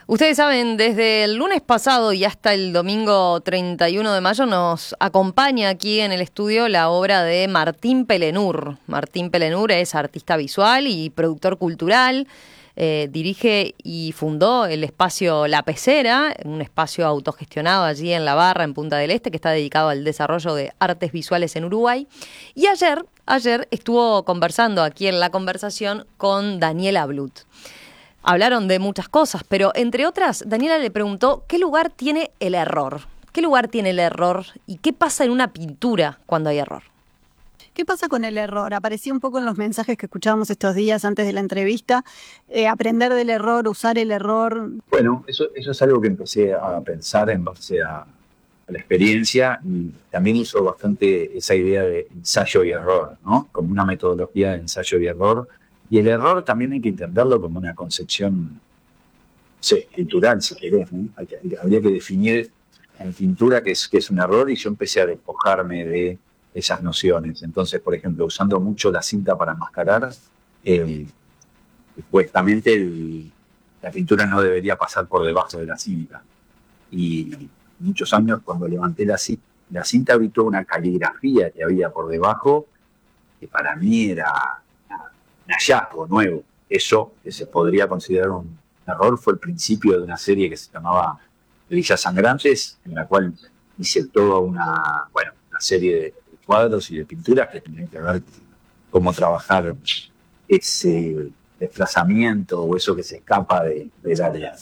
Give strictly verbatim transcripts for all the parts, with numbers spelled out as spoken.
Ustedes saben, desde el lunes pasado y hasta el domingo treinta y uno de mayo nos acompaña aquí en el estudio la obra de Martín Pelenur. Martín Pelenur es artista visual y productor cultural. Eh, dirige y fundó el espacio La Pecera, un espacio autogestionado allí en La Barra, en Punta del Este, que está dedicado al desarrollo de artes visuales en Uruguay. Y ayer, ayer estuvo conversando aquí en La Conversación con Daniela Blut. Hablaron de muchas cosas, pero entre otras, Daniela le preguntó qué lugar tiene el error. ¿Qué lugar tiene el error y qué pasa en una pintura cuando hay error? ¿Qué pasa con el error? Aparecía un poco en los mensajes que escuchábamos estos días antes de la entrevista. Eh, aprender del error, usar el error. Bueno, eso, eso es algo que empecé a pensar en base a, a la experiencia, y también uso bastante esa idea de ensayo y error, ¿no? Como una metodología de ensayo y error. Y el error también hay que entenderlo como una concepción, sí, cultural, si querés, ¿no? Hay que, habría que definir en pintura qué es, qué es un error, y yo empecé a despojarme de esas nociones. Entonces, por ejemplo, usando mucho la cinta para enmascarar, eh, supuestamente el, la pintura no debería pasar por debajo de la cinta. Y muchos años, cuando levanté la, la cinta, vi toda una caligrafía que había por debajo, que para mí era un hallazgo nuevo. Eso, que se podría considerar un error, fue el principio de una serie que se llamaba Grillas Sangrantes, en la cual hice toda una, bueno, una serie de cuadros y de pinturas que tenían que ver cómo trabajar ese desplazamiento o eso que se escapa de, de la área.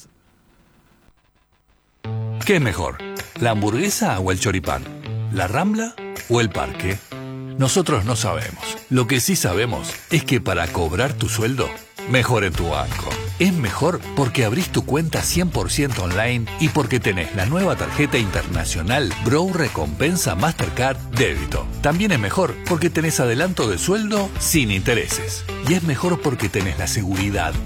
¿Qué es mejor? ¿La hamburguesa o el choripán? ¿La Rambla o el parque? Nosotros no sabemos. Lo que sí sabemos es que para cobrar tu sueldo, mejor en tu banco. Es mejor porque abrís tu cuenta cien por ciento online y porque tenés la nueva tarjeta internacional Bro Recompensa Mastercard Débito. También es mejor porque tenés adelanto de sueldo sin intereses. Y es mejor porque tenés la seguridad